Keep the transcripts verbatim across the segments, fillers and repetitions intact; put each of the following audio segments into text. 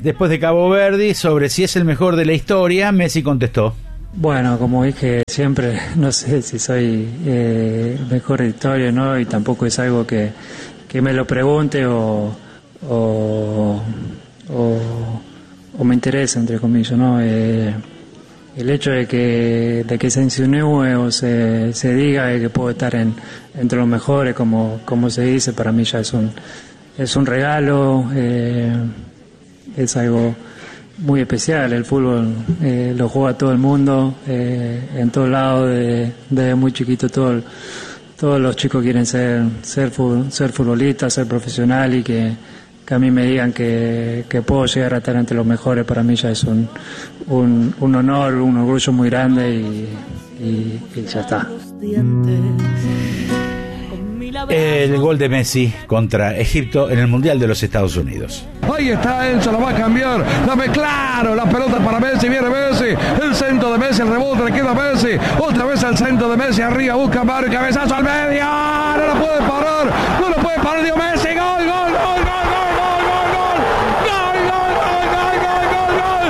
después de Cabo Verde, sobre si es el mejor de la historia, Messi contestó. Bueno, como dije siempre, no sé si soy eh, mejor de la historia o no, y tampoco es algo que, que me lo pregunte o, o, o, o me interesa, entre comillas, ¿no? Eh, el hecho de que, de que se insinúe o se, se diga que puedo estar en, entre los mejores, como, como se dice, para mí ya es un, es un regalo, eh, es algo muy especial. El fútbol eh, lo juega todo el mundo, eh, en todos lados, desde de muy chiquito todo, todos los chicos quieren ser ser, ser futbolistas, ser profesional, y que, que a mí me digan que, que puedo llegar a estar entre los mejores, para mí ya es un, un, un honor, un orgullo muy grande, y, y, y ya está. El gol de Messi contra Egipto en el Mundial de los Estados Unidos. Ahí está Enzo, la va a cambiar. Dame claro, la pelota para Messi, viene Messi. El centro de Messi, el rebote le queda a Messi. Otra vez al centro de Messi, arriba busca Mario, cabezazo al medio. No lo puede parar, no lo puede parar, dio Messi. Gol, gol, gol, gol, gol, gol, gol, gol. Gol, gol, gol, gol, gol, gol, gol.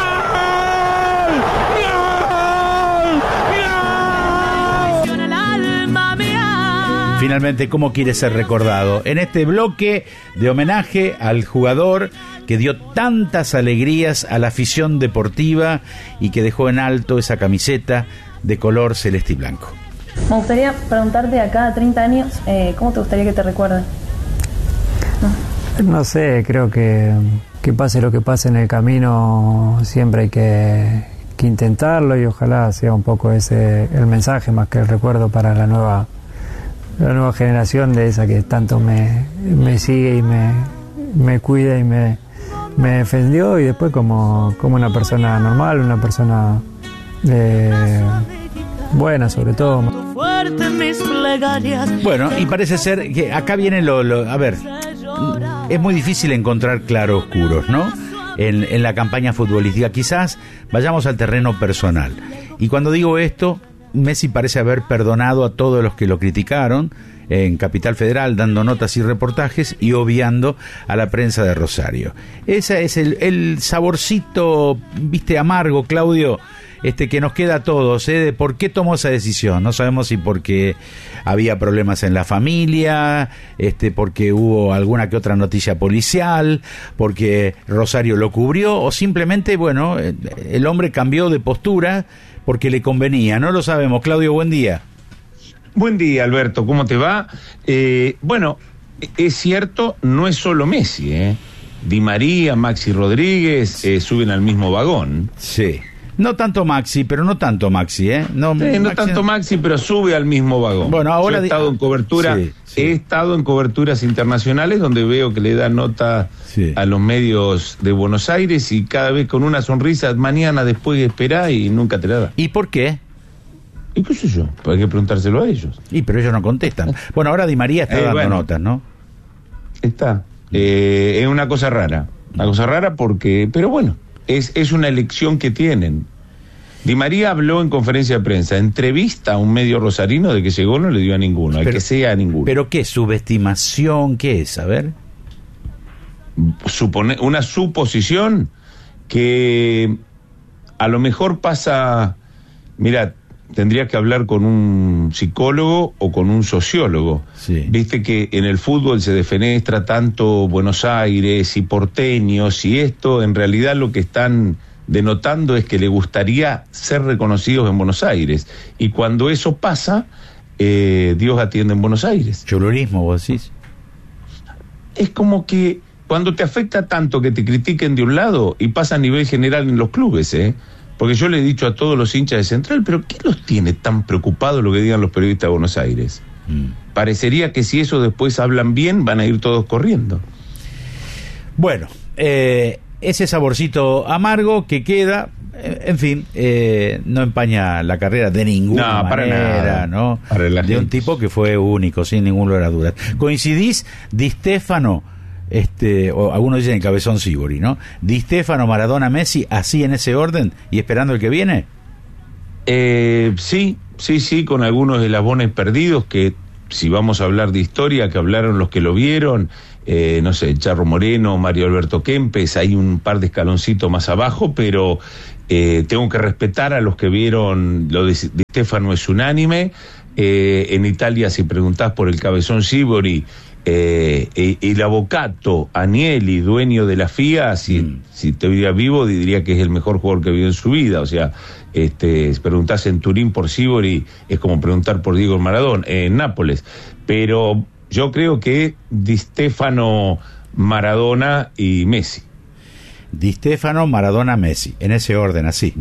Finalmente, ¿cómo quiere ser recordado? En este bloque de homenaje al jugador que dio tantas alegrías a la afición deportiva y que dejó en alto esa camiseta de color celeste y blanco. Me gustaría preguntarte, a cada treinta años, eh, ¿cómo te gustaría que te recuerden? No, no sé, creo que, que pase lo que pase en el camino, siempre hay que, que intentarlo, y ojalá sea un poco ese el mensaje más que el recuerdo para la nueva la nueva generación, de esa que tanto me, me sigue y me, me cuida y me, me defendió, y después como, como una persona normal, una persona eh, buena sobre todo. Bueno, y parece ser que acá viene lo, lo... A ver, es muy difícil encontrar claroscuros, ¿no? En, en la campaña futbolística. Quizás vayamos al terreno personal. Y cuando digo esto, Messi parece haber perdonado a todos los que lo criticaron en Capital Federal, dando notas y reportajes y obviando a la prensa de Rosario. Ese es el, el saborcito, viste, amargo, Claudio, este que nos queda a todos, ¿eh? De por qué tomó esa decisión. No sabemos si porque había problemas en la familia, este, porque hubo alguna que otra noticia policial, porque Rosario lo cubrió, o simplemente, bueno, el hombre cambió de postura porque le convenía. No lo sabemos. Claudio, buen día. Buen día, Alberto, ¿cómo te va? Eh, bueno, es cierto, no es solo Messi, ¿eh? Di María, Maxi Rodríguez eh, suben al mismo vagón. Sí. No tanto Maxi, pero no tanto Maxi, ¿eh? No, sí, no Maxi, tanto Maxi, pero sube al mismo vagón. Bueno, ahora Yo he estado en cobertura, sí, sí. he estado en coberturas internacionales donde veo que le da nota sí. a los medios de Buenos Aires, y cada vez con una sonrisa, mañana después esperá, y nunca te la da. ¿Y por qué? ¿Y qué sé yo? Hay que preguntárselo a ellos. Y pero ellos no contestan. Bueno, ahora Di María está eh, dando bueno, notas, ¿no? Está. Eh, es una cosa rara. Una cosa rara porque... Pero bueno, es, es una elección que tienen. Di María habló en conferencia de prensa, entrevista a un medio rosarino de que llegó, no le dio a ninguno, al que sea a ninguno. ¿Pero qué? ¿Subestimación? ¿Qué es? A ver. Supone, una suposición que a lo mejor pasa... Mira, tendría que hablar con un psicólogo o con un sociólogo. Sí. Viste que en el fútbol se defenestra tanto Buenos Aires y porteños, y esto en realidad lo que están denotando es que le gustaría ser reconocidos en Buenos Aires, y cuando eso pasa, eh, Dios atiende en Buenos Aires. Cholurismo, vos decís. Es como que cuando te afecta tanto que te critiquen de un lado, y pasa a nivel general en los clubes, ¿eh? Porque yo le he dicho a todos los hinchas de Central, pero ¿qué los tiene tan preocupados lo que digan los periodistas de Buenos Aires? Mm. Parecería que si eso después hablan bien, van a ir todos corriendo. Bueno, eh, ese saborcito amargo que queda, en fin, eh, no empaña la carrera de ninguna no, para manera, nada. ¿No? Para de gente. Un tipo que fue único, sin ningún lugar a dudas. ¿Coincidís, Di Stéfano, este, o algunos dicen el Cabezón Sibori, ¿no? Di Stéfano, Maradona, Messi, así en ese orden y esperando el que viene? Eh, sí, sí, sí, con algunos eslabones perdidos que, si vamos a hablar de historia, que hablaron los que lo vieron eh, no sé, Charro Moreno, Mario Alberto Kempes, hay un par de escaloncitos más abajo, pero eh, tengo que respetar a los que vieron, lo de Di Stefano es unánime. Eh, en Italia, si preguntás por el Cabezón Sívori, eh, eh, el Avvocato Agnelli, dueño de la F I A, si, mm. si te viera vivo, diría que es el mejor jugador que vio en su vida. O sea, este, si preguntás en Turín por Sívori, es como preguntar por Diego Maradona, eh, en Nápoles. Pero yo creo que Di Stefano, Maradona y Messi. Di Stefano, Maradona, Messi, en ese orden, así.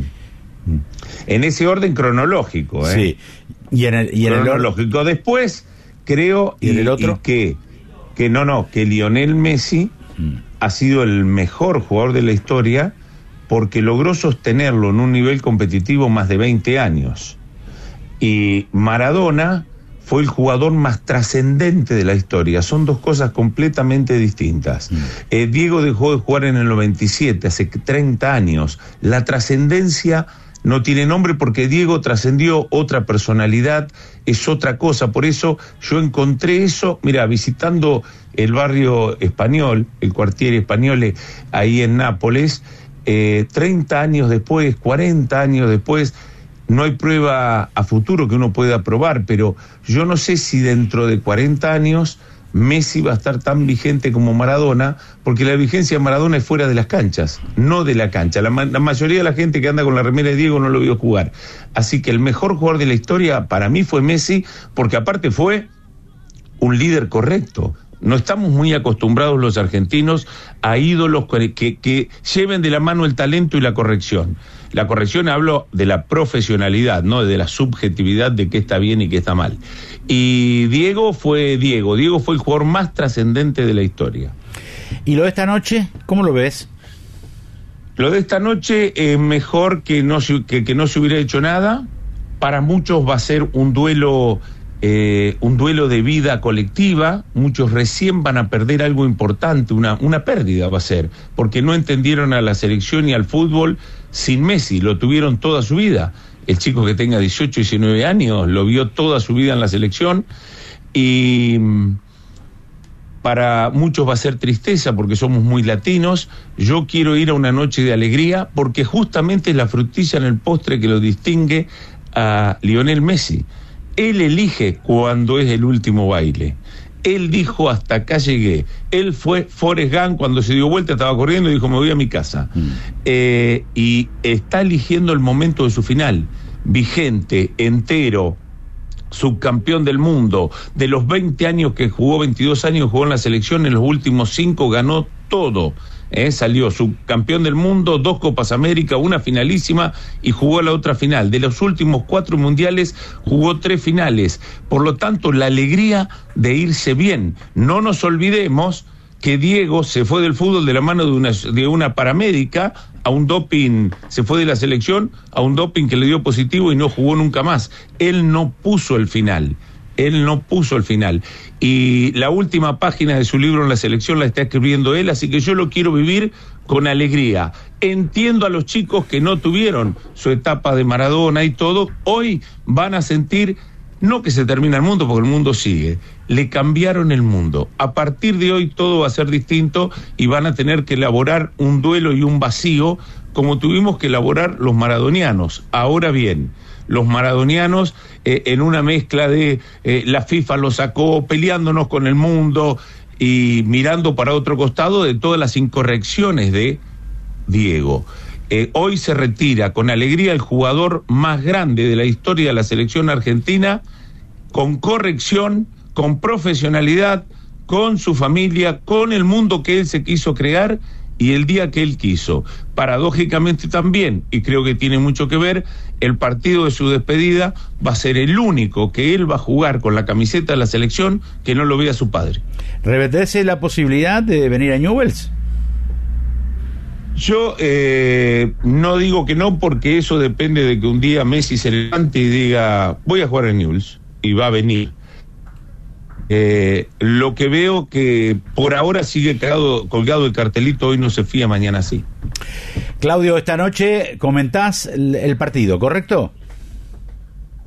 En ese orden cronológico, ¿eh? Sí. Y en el, y en cronológico. El... Después, creo ¿Y en el otro? Y que, que no, no, que Lionel Messi mm. ha sido el mejor jugador de la historia porque logró sostenerlo en un nivel competitivo más de veinte años. Y Maradona fue el jugador más trascendente de la historia. Son dos cosas completamente distintas. Mm. Eh, Diego dejó de jugar en el noventa y siete, hace treinta años. La trascendencia no tiene nombre porque Diego trascendió otra personalidad, es otra cosa. Por eso yo encontré eso, mira, visitando el barrio español, el Quartiere Españole, ahí en Nápoles, eh, treinta años después, cuarenta años después, no hay prueba a futuro que uno pueda probar, pero yo no sé si dentro de cuarenta años Messi va a estar tan vigente como Maradona, porque la vigencia de Maradona es fuera de las canchas, no de la cancha. La, ma- la mayoría de la gente que anda con la remera de Diego no lo vio jugar. Así que el mejor jugador de la historia para mí fue Messi, porque aparte fue un líder correcto. No estamos muy acostumbrados los argentinos a ídolos que, que, que lleven de la mano el talento y la corrección. La corrección, hablo de la profesionalidad, no de la subjetividad de qué está bien y qué está mal. Y Diego fue Diego, Diego fue el jugador más trascendente de la historia. ¿Y lo de esta noche, cómo lo ves? Lo de esta noche es mejor que no se, que, que no se hubiera hecho nada. Para muchos va a ser un duelo... Eh, un duelo de vida colectiva. Muchos recién van a perder algo importante, una, una pérdida va a ser, porque no entendieron a la selección y al fútbol sin Messi, lo tuvieron toda su vida. El chico que tenga dieciocho, diecinueve años lo vio toda su vida en la selección, y para muchos va a ser tristeza porque somos muy latinos. Yo quiero ir a una noche de alegría porque justamente es la frutilla en el postre que lo distingue a Lionel Messi. Él elige cuando es el último baile. Él dijo, hasta acá llegué. Él fue Forrest Gump, cuando se dio vuelta, estaba corriendo y dijo, me voy a mi casa. Mm. Eh, y está eligiendo el momento de su final. Vigente, entero, subcampeón del mundo. De los veinte años que jugó, veintidós años jugó en la selección, en los últimos cinco ganó todo. Eh, salió subcampeón del mundo, dos Copas América, una finalísima y jugó la otra final. De los últimos cuatro mundiales jugó tres finales. Por lo tanto, la alegría de irse bien. No nos olvidemos que Diego se fue del fútbol de la mano de una, de una paramédica a un doping, se fue de la selección a un doping que le dio positivo y no jugó nunca más. Él no puso el final. Él no puso el final. Y la última página de su libro en la selección la está escribiendo él, así que yo lo quiero vivir con alegría. Entiendo a los chicos que no tuvieron su etapa de Maradona y todo, hoy van a sentir, no que se termina el mundo, porque el mundo sigue, le cambiaron el mundo. A partir de hoy todo va a ser distinto y van a tener que elaborar un duelo y un vacío como tuvimos que elaborar los maradonianos. Ahora bien, los maradonianos eh, en una mezcla de eh, la FIFA lo sacó peleándonos con el mundo y mirando para otro costado de todas las incorrecciones de Diego. Eh, hoy se retira con alegría el jugador más grande de la historia de la selección argentina, con corrección, con profesionalidad, con su familia, con el mundo que él se quiso crear y el día que él quiso. Paradójicamente también, y creo que tiene mucho que ver, el partido de su despedida va a ser el único que él va a jugar con la camiseta de la selección que no lo vea su padre. ¿Reverdece la posibilidad de venir a Newell's? Yo eh, no digo que no, porque eso depende de que un día Messi se levante y diga, voy a jugar en Newell's, y va a venir. Eh, lo que veo que por ahora sigue colgado, colgado el cartelito, hoy no se fía, mañana sí. Claudio, esta noche comentás el, el partido, ¿correcto?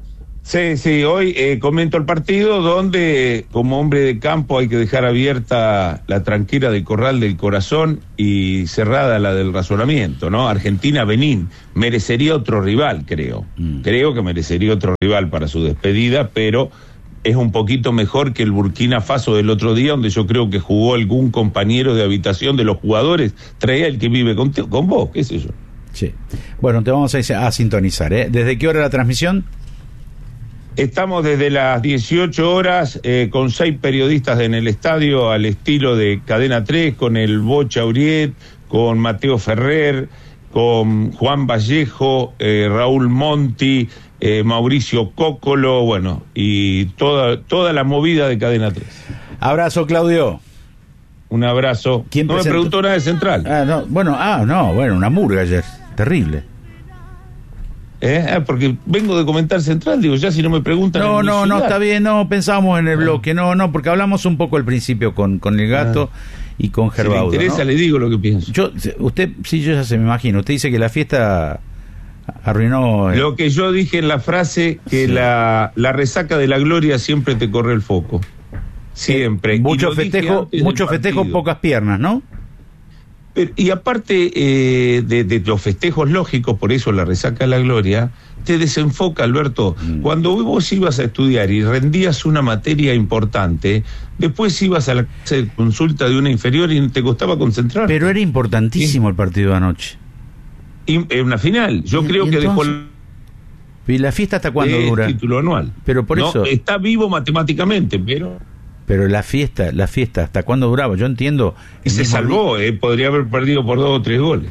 Sí, sí, hoy eh, comento el partido donde como hombre de campo hay que dejar abierta la tranquera del corral del corazón y cerrada la del razonamiento, ¿no? Argentina-Benín merecería otro rival, creo. Mm. Creo que merecería otro rival para su despedida, pero es un poquito mejor que el Burkina Faso del otro día, donde yo creo que jugó algún compañero de habitación de los jugadores, traía el que vive con, con vos, qué sé yo. Sí. Bueno, te vamos a, a sintonizar, ¿eh? ¿Desde qué hora la transmisión? Estamos desde las dieciocho horas eh, con seis periodistas en el estadio al estilo de Cadena tres, con el Bocha Uriet, con Mateo Ferrer, con Juan Vallejo, eh, Raúl Monti, eh, Mauricio Cócolo, bueno, y toda, toda la movida de Cadena tres. Abrazo, Claudio. Un abrazo. ¿Quién no presentó? Me preguntó nada de Central. Ah, no, bueno, ah, no, bueno, una murga ayer, terrible. ¿Eh? Ah, porque vengo de comentar Central, digo, ya si no me preguntan. No, no, no, está bien, no, pensábamos en el ah. bloque, no, no, porque hablamos un poco al principio con, con el gato ah. y con Gerbaudo. Si le interesa, ¿no? Le digo lo que pienso. Yo, usted, sí, yo ya se me imagino, usted dice que la fiesta arruinó. Eh. Lo que yo dije en la frase, que sí. la, la resaca de la gloria siempre te corre el foco. Siempre. Eh, mucho festejo, mucho festejo, pocas piernas, ¿no? Pero, y aparte eh, de, de los festejos lógicos, por eso la resaca de la gloria, te desenfoca, Alberto. Mm. Cuando vos ibas a estudiar y rendías una materia importante, después ibas a la clase de consulta de una inferior y te costaba concentrar. Pero era importantísimo ¿Sí? el partido de anoche. Y, en una final, yo ¿Y, creo y que entonces? dejó... ¿Y la fiesta hasta cuándo eh, dura? Título anual. Pero por no, eso... está vivo matemáticamente, pero... Pero la fiesta, la fiesta, ¿hasta cuándo duraba? Yo entiendo... Y se salvó, eh, podría haber perdido por dos o tres goles.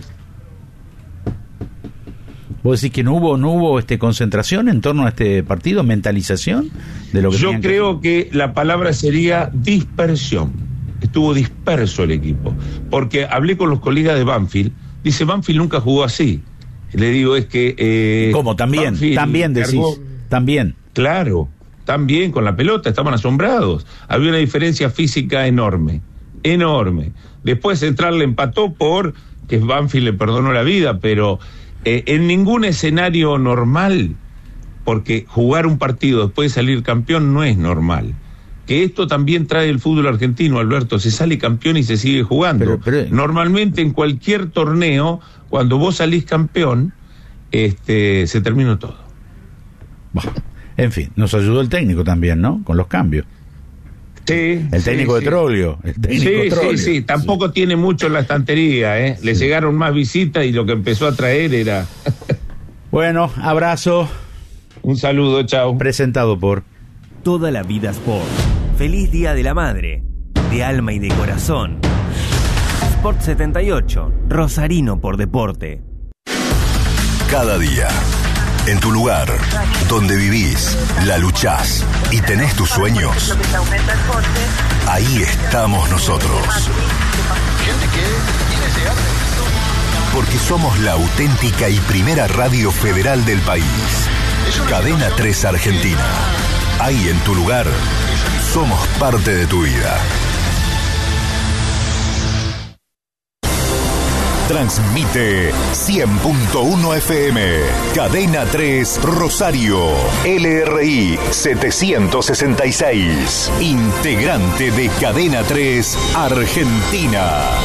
¿Vos decís que no hubo no hubo este concentración en torno a este partido, mentalización de lo que Yo creo que... que la palabra sería dispersión. Estuvo disperso el equipo. Porque hablé con los colegas de Banfield, dice, Banfield nunca jugó así. Le digo, es que... Eh, ¿Cómo? También, Banfield también decís, cargó... también. Claro, también con la pelota, estaban asombrados. Había una diferencia física enorme, enorme. Después Central le empató por que Banfield le perdonó la vida, pero eh, en ningún escenario normal, porque jugar un partido después de salir campeón no es normal. Que esto también trae el fútbol argentino, Alberto, se sale campeón y se sigue jugando. Pero, pero... Normalmente en cualquier torneo, cuando vos salís campeón, este, se terminó todo. Bah. En fin, nos ayudó el técnico también, ¿no? Con los cambios. Sí. El técnico sí, de Troglio. El técnico sí, de Troglio. sí, sí. Tampoco sí. tiene mucho en la estantería, ¿eh? Sí. Le llegaron más visitas y lo que empezó a traer era... Bueno, abrazo. Un saludo, chao. Presentado por... Toda la vida Sport. Feliz Día de la Madre. De alma y de corazón. Sport setenta y ocho. Rosarino por deporte. Cada día. En tu lugar, donde vivís, la luchás y tenés tus sueños, ahí estamos nosotros. Porque somos la auténtica y primera radio federal del país. Cadena tres Argentina. Ahí en tu lugar, somos parte de tu vida. Transmite cien punto uno F M, Cadena tres Rosario, L R I setecientos sesenta y seis, integrante de Cadena tres Argentina.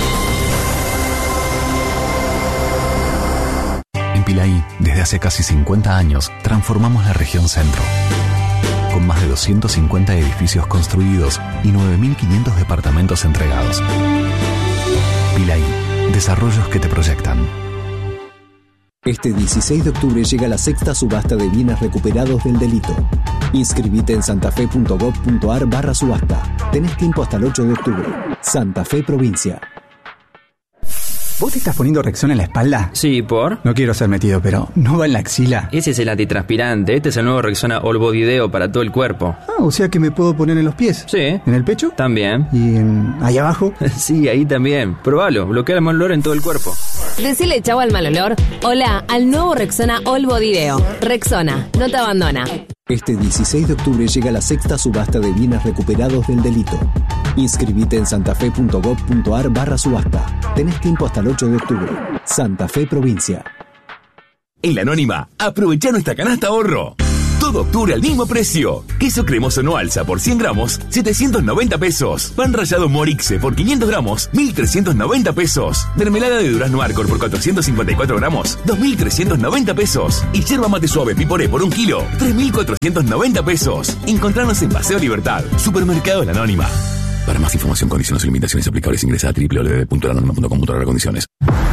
En Pilaí, desde hace casi cincuenta años, transformamos la región centro. Con más de doscientos cincuenta edificios construidos y nueve mil quinientos departamentos entregados. Pilaí. Desarrollos que te proyectan. Este dieciséis de octubre llega la sexta subasta de bienes recuperados del delito. Inscribite en santafe.gov.ar barra subasta. Tenés tiempo hasta el ocho de octubre. Santa Fe Provincia. ¿Vos te estás poniendo Rexona en la espalda? Sí, ¿por? No quiero ser metido, pero ¿no va en la axila? Ese es el antitranspirante. Este es el nuevo Rexona All Body Deo para todo el cuerpo. Ah, o sea que me puedo poner en los pies. Sí. ¿En el pecho? También. ¿Y en... ahí abajo? Sí, ahí también. Probalo. Bloquea el mal olor en todo el cuerpo. Decile chau al mal olor. Hola al nuevo Rexona All Body Deo. Rexona, no te abandona. Este dieciséis de octubre llega la sexta subasta de bienes recuperados del delito. Inscribite en santafe.gov.ar barra subasta. Tenés tiempo hasta el ocho de octubre. Santa Fe Provincia. En La Anónima, aprovechá nuestra canasta ahorro. Todo octubre al mismo precio. Queso cremoso no alza por cien gramos, setecientos noventa pesos. Pan rallado Morixe por quinientos gramos, mil trescientos noventa pesos. Mermelada de durazno Arcor por cuatrocientos cincuenta y cuatro gramos, dos mil trescientos noventa pesos. Y yerba mate suave Piporé por un kilo, tres mil cuatrocientos noventa pesos. Encontrarnos en Paseo Libertad, Supermercado La Anónima. Para más información, condiciones y limitaciones aplicables, ingresa a doble u doble u doble u punto la anónima punto com punto a r condiciones.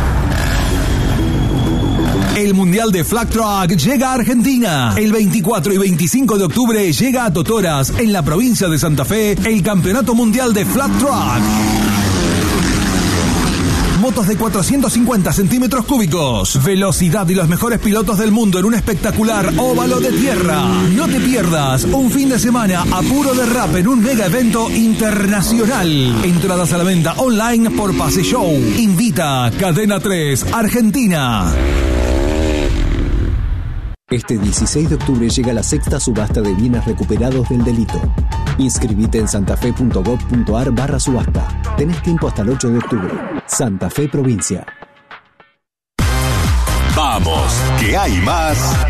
El Mundial de Flag Truck llega a Argentina. El veinticuatro y veinticinco de octubre llega a Totoras, en la provincia de Santa Fe, el Campeonato Mundial de Flag Truck. Motos de cuatrocientos cincuenta centímetros cúbicos, velocidad y los mejores pilotos del mundo en un espectacular óvalo de tierra. No te pierdas un fin de semana a puro derrape en un mega evento internacional. Entradas a la venta online por Pase Show. Invita Cadena tres Argentina. Este dieciséis de octubre llega la sexta subasta de bienes recuperados del delito. Inscribite en santafe.gov.ar barra subasta. Tenés tiempo hasta el ocho de octubre. Santa Fe Provincia. Vamos, que hay más